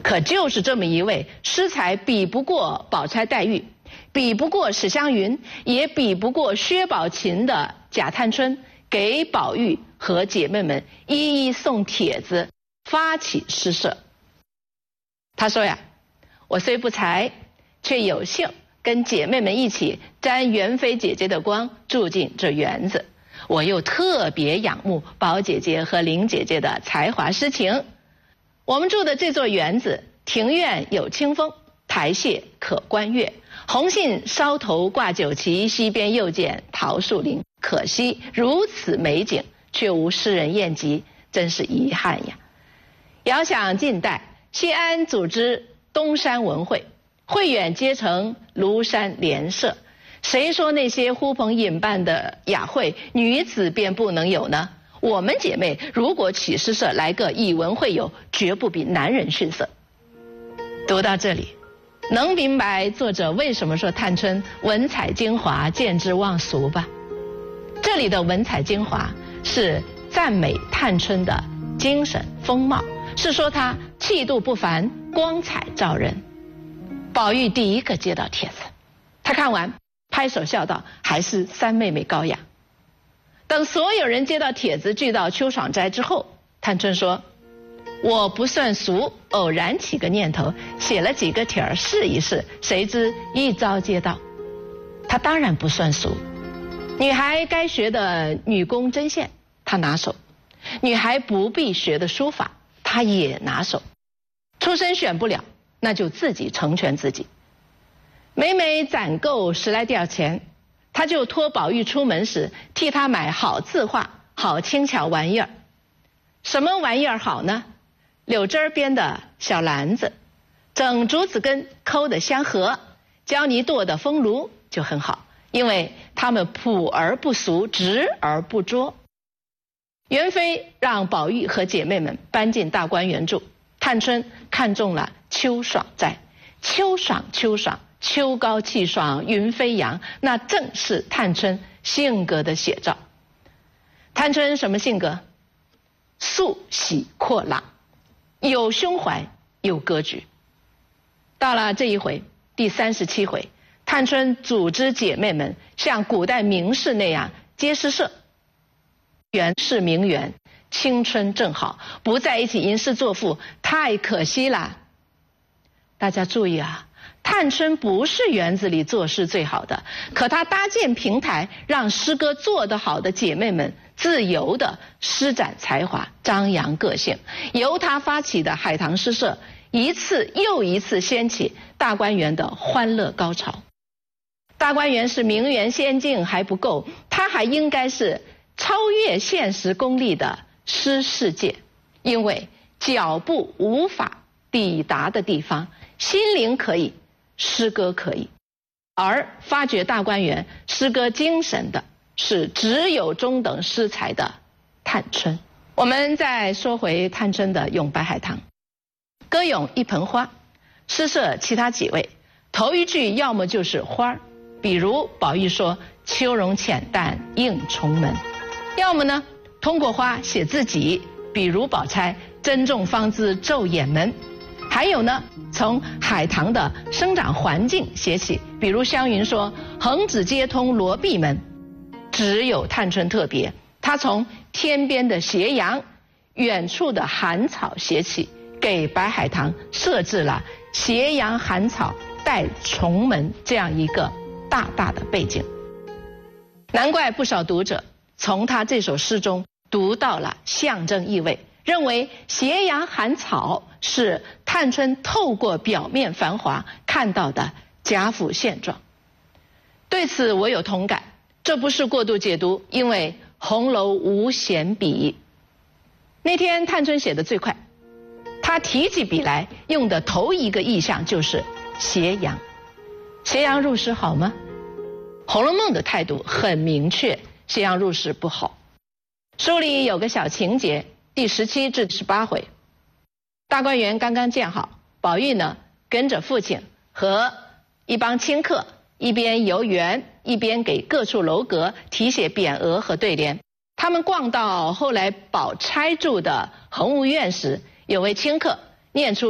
可就是这么一位诗才，比不过宝钗黛玉，比不过史湘云，也比不过薛宝琴的贾探春，给宝玉和姐妹们一一送帖子，发起诗社。他说呀，我虽不才，却有幸跟姐妹们一起沾元妃姐姐的光，住进这园子。我又特别仰慕宝姐姐和玲姐姐的才华诗情。我们住的这座园子，庭院有清风，台榭可观月，红杏梢头挂酒旗，西边又见桃树林。可惜如此美景，却无诗人宴集，真是遗憾呀。遥想近代，西安组织东山文会，会远皆成庐山联社。谁说那些呼朋引伴的雅会，女子便不能有呢？我们姐妹如果起诗社，来个以文会友，绝不比男人逊色。读到这里，能明白作者为什么说探春文采精华，见之忘俗吧？这里的文采精华是赞美探春的精神风貌，是说她气度不凡，光彩照人。宝玉第一个接到帖子，他看完拍手笑道：“还是三妹妹高雅。”等所有人接到帖子聚到秋爽斋之后，探春说：“我不算俗，偶然起个念头，写了几个帖儿试一试，谁知一遭接到。”她当然不算俗，女孩该学的女工针线她拿手，女孩不必学的书法她也拿手。出身选不了，那就自己成全自己。每每攒够10来吊钱，他就托宝玉出门时替他买好字画、好轻巧玩意儿。什么玩意儿好呢？柳枝编的小篮子，整竹子根抠的香盒，胶泥剁的风炉就很好，因为它们朴而不俗，直而不拙。元妃让宝玉和姐妹们搬进大观园住，探春看中了秋爽斋。秋爽秋爽，秋高气爽，云飞扬，那正是探春性格的写照。探春什么性格？素喜阔朗，有胸怀，有格局。到了这一回，第37回，探春组织姐妹们像古代名士那样接诗社。园是名媛，青春正好，不在一起吟诗作赋，太可惜了。大家注意啊，探春不是园子里做事最好的，可她搭建平台，让诗歌做得好的姐妹们自由地施展才华，张扬个性。由她发起的海棠诗社，一次又一次掀起大观园的欢乐高潮。大观园是名园仙境还不够，它还应该是超越现实功利的诗世界，因为脚步无法抵达的地方，心灵可以，诗歌可以。而发掘大观园诗歌精神的是只有中等诗才的探春。我们再说回探春的咏白海棠。歌咏一盆花，诗社其他几位头一句要么就是花，比如宝玉说秋容浅淡映重门，要么呢通过花写自己，比如宝钗珍重芳姿昼掩门，还有呢从海棠的生长环境写起，比如湘云说横指皆通罗碧门。只有探春特别，她从天边的斜阳、远处的寒草写起，给白海棠设置了斜阳寒草带重门这样一个大大的背景。难怪不少读者从他这首诗中读到了象征意味，认为斜阳寒草是探春透过表面繁华看到的贾府现状。对此我有同感，这不是过度解读，因为红楼无闲笔。那天探春写得最快，她提起笔来用的头一个意象就是斜阳。斜阳入时好吗？《红楼梦》的态度很明确，斜阳入时不好。书里有个小情节，第17至18回，大观园刚刚建好，宝玉呢跟着父亲和一帮亲客一边游园，一边给各处楼阁题写匾额和对联。他们逛到后来宝钗住的恒芜苑时，有位亲客念出